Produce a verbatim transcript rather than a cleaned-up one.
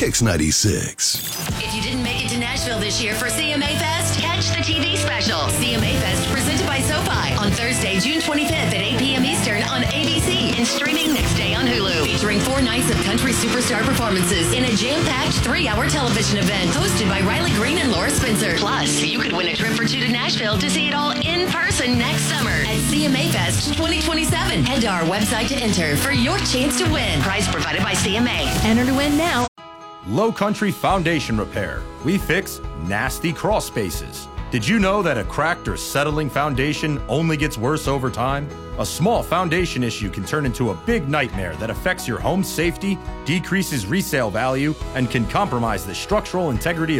Kicks ninety-six. If you didn't make it to Nashville this year for C M A Fest, catch the T V special. C M A Fest presented by SoFi on Thursday, June twenty-fifth at eight p.m. Eastern on A B C and streaming next day on Hulu. Featuring four nights of country superstar performances in a jam-packed three-hour television event hosted by Riley Green and Laura Spencer. Plus, you could win a trip for two to Nashville to see it all in person next summer at C M A Fest twenty twenty-seven. Head to our website to enter for your chance to win. Prize provided by C M A. Enter to win now. Low Country Foundation Repair. We fix nasty crawl spaces. Did you know that a cracked or settling foundation only gets worse over time? A small foundation issue can turn into a big nightmare that affects your home's safety, decreases resale value, and can compromise the structural integrity of